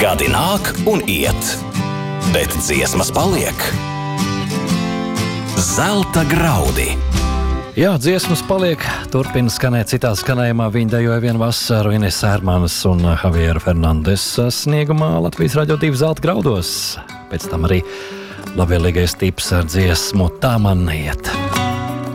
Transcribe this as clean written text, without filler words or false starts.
Gadi nāk un iet, bet dziesmas paliek. Zelta graudi. Jā, dziesmas paliek, turpina skanēt citā skanējumā. Viņi dejoja vienu vasaru Ines Hermanas un Javiera Fernandes sniegumā Latvijas Radio 2 Zelta graudos. Pēc tam arī labvēlīgais tips ar dziesmu Tā man iet.